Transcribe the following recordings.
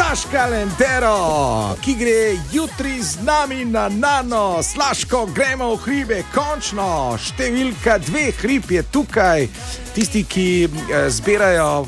Slaška Lentero, ki gre jutri z nami na Nano. Slaško, gremo v hribe, končno. Številka 2 hrib je tukaj. Tisti, ki zbirajo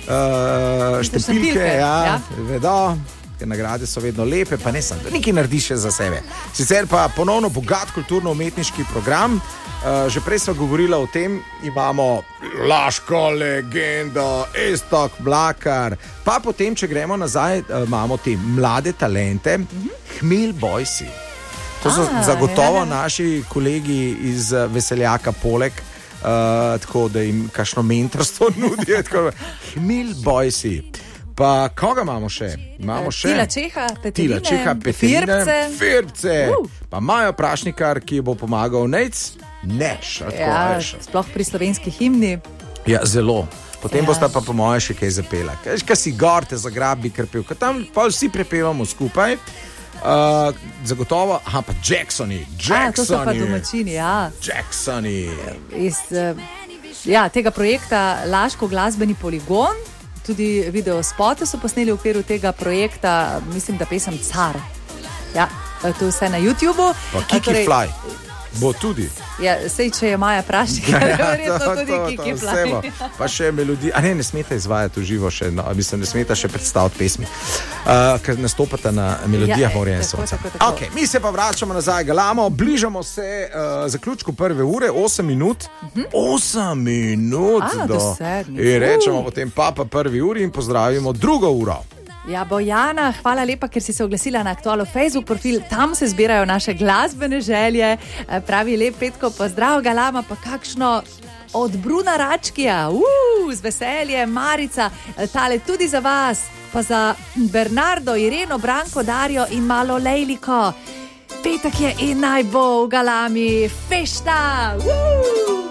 številke, vedo, ker nagrade so vedno lepe, pa ne samo, da nekaj narediš za sebe. Sicer pa ponovno bogat kulturno-umetniški program. Že prej smo govorili o tem, imamo Laško legendo, Iztok Mlakar, pa potem, če gremo nazaj, imamo te mlade talente, Hmelj Boysi. To so zagotovo naši kolegi iz Veseljaka poleg, tako da jim kakšno mentorstvo nudijo. Hmelj Boysi. Pa koga imamo še? Tila Čeha, Peteline, Firbce. Pa Majo Prašnikar, ki bo pomagal Neš. Sploh pri slovenski himni. Ja, zelo. Potem bosta pa po moje še kaj zapela. Kaj si gor te zagrabi, ker pil. Tam pa vsi prepevamo skupaj. Zagotovo, pa Jacksoni. To so pa domačini, Jacksoni. Iz tega projekta Laško glasbeni poligon. Tudi video spote so posneli v okviru tega projekta, mislim, da pesem Car. Ja, to je vse na YouTubeu. Pa Kiki Fly. Bo tudi. Ja, sej, če je Maja Prašnikar, verjetno tudi Kiki Fly. Pa še melodija. Ne smeta izvajati v živo še, ne smeta še predstaviti pesmi. Ker nastopata na melodijah Morja in sonca. Ok, mi se pa vračamo nazaj, galamo, bližamo se zaključku prve ure, 8 minut. 8 minut do 7. In rečemo potem pa prvi uri in pozdravimo drugo uro. Ja, Bojana, hvala lepa, ker si se oglasila na Aktualu Facebook profil, tam se zbirajo naše glasbene želje, pravi lep Petko, pozdrav galama, pa kakšno od Bruna Račkija, z veseljem, Marica, tale tudi za vas, pa za Bernardo, Ireno, Branko, Darjo in malo Lejliko. Petek je in naj bo v galami fešta,